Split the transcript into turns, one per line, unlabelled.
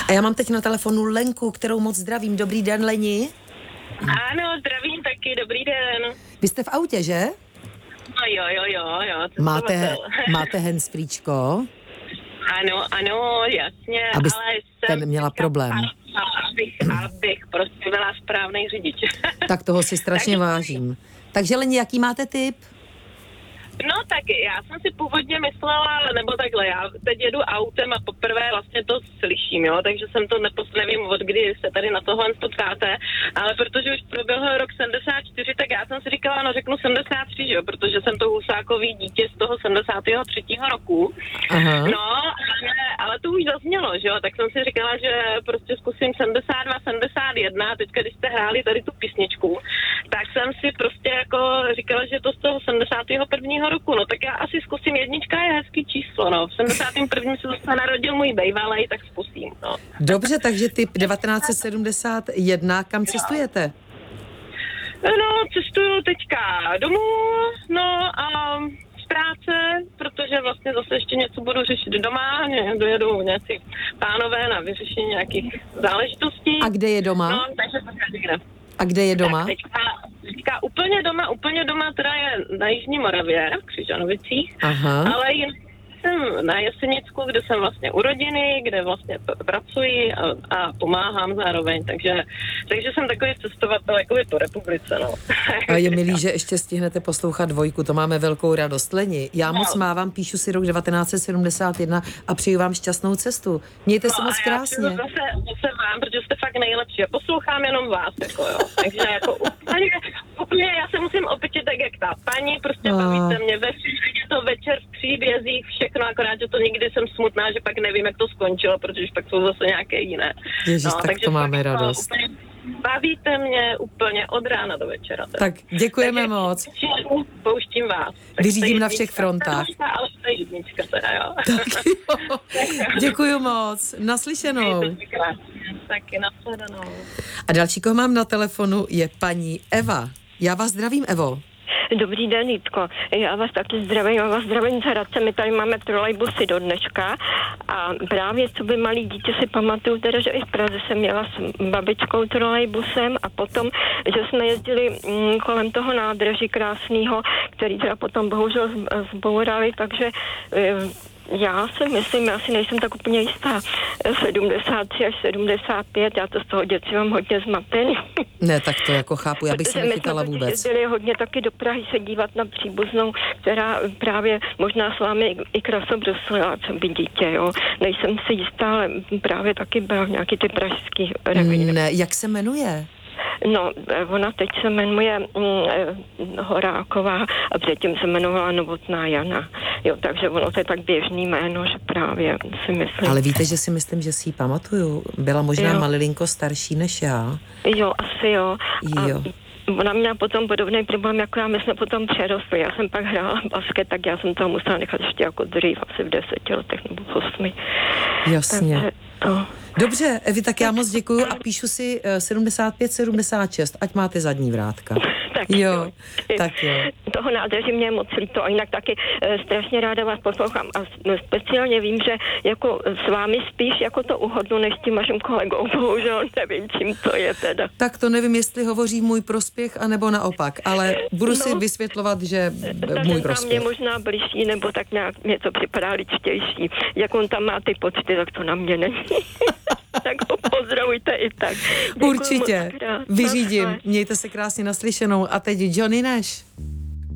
A já mám teď na telefonu Lenku, kterou moc zdravím. Dobrý den, Leni.
Ano, zdravím taky, dobrý den.
Vy jste v autě, že?
No jo.
Máte handsfreečko?
Ano, jasně.
Abyste
ale
neměla problém.
Abych prostě byla správnej řidič.
Tak toho si strašně vážím. Takže Leni, jaký máte tip?
No tak já jsem si původně myslela, nebo takhle, já teď jedu autem a poprvé vlastně to slyším, jo, takže jsem to nevím, od kdy se tady na tohle potkáte, ale protože už proběhl rok 74, tak já jsem si říkala, no řeknu 73, jo, protože jsem to Husákový dítě z toho 73. roku.
Aha.
No, ale to už zaznělo, že jo, tak jsem si říkala, že prostě zkusím 72, 71, teďka když jste hráli tady tu písničku, tak jsem si prostě jako říkala, že to z toho 71. roku, no tak já asi zkusím, jednička je hezký číslo, no, v 71. se narodil můj bejvalej, tak zkusím, no.
Dobře, takže typ 1971, kam cestujete?
No, cestuju teďka domů, no a z práce, protože vlastně zase ještě něco budu řešit doma, dojedu nějací pánové na vyřešení nějakých záležitostí.
A kde je doma?
No, takže to někde.
A kde je doma?
Tak teďka úplně doma teda je na Jižní Moravě, v Křižanovicích,
Aha.
ale jsem na Jesenicku, kde jsem vlastně u rodiny, kde vlastně pracuji a pomáhám zároveň, takže jsem takový cestovatel jako je po republice, no.
A je milý, že ještě stihnete poslouchat Dvojku, to máme velkou radost. Leni, já moc mávám, píšu si rok 1971 a přeju vám šťastnou cestu. Mějte se moc krásně.
Zase vám, protože jste fakt nejlepší. Já poslouchám jenom vás, jako jo. Takže jako úplně já se musím opět tak jak ta paní, prostě bavíte mě je to večer v příbězích, všechno, akorát, že to nikdy jsem smutná, že pak nevím, jak to skončilo, protože pak jsou zase nějaké jiné.
Ježiš, tak to máme radost.
Bavíte mě úplně od rána do večera.
Tak děkujeme moc.
Pouštím vás.
Vyřídím na všech frontách.
Ale to je jednička teda, jo.
Tak jo. Děkuju moc. Naslyšenou.
Taky nashledanou.
A další, koho mám na telefonu, je paní Eva. Já vás zdravím, Evo.
Dobrý den, Jitko. Já vás taky zdravím z Hradce. My tady máme trolejbusy do dneška a právě co by malý dítě si pamatuju, teda, že i v Praze jsem měla s babičkou trolejbusem a potom, že jsme jezdili kolem toho nádraží krásného, který teda potom bohužel zbourali, takže já si myslím, já si nejsem tak úplně jistá, 73 až 75, já to z toho dětství mám hodně zmatený.
Ne, tak to jako chápu, já bych se nechytala vůbec.
My jsme jezdili hodně taky do Prahy se dívat na příbuznou, která právě možná s vámi i krasobruslila, co by dítě, jo. Nejsem si jistá, ale právě taky byl nějaký ty pražský revír.
Ne, jak se jmenuje?
No, ona teď se jmenuje Horáková a předtím se jmenovala Novotná Jana. Jo, takže ono to je tak běžný jméno, že právě si myslím.
Ale víte, že si myslím, že si ji pamatuju. Byla možná malilinko starší než já.
Jo, asi jo.
Jo.
Ona měla potom podobný problém, jako já, my jsme potom přerostli. Já jsem pak hrála basket, tak já jsem to musela nechat ještě jako dřív, asi v 10 letech nebo v 8.
Jasně.
Takže to...
Dobře, Evi, tak já moc děkuju a píšu si 75-76, ať máte zadní vrátka. Tak jo.
Toho nádraží mě moc líto a jinak taky strašně ráda vás poslouchám a speciálně vím, že jako s vámi spíš jako to uhodnu než s tím vaším kolegou, bohužel nevím, čím to je teda.
Tak to nevím, jestli hovoří můj prospěch, anebo naopak, ale budu si vysvětlovat, že můj prospěch.
Mě možná blížší, nebo tak nějak mě to připadá ličtější. Jak on tam má ty počty, tak to na mě není. Tak ho pozdravujte i tak. Děkuju.
Určitě, vyřídím. Mějte se krásně naslyšenou. A teď Johnny Nash.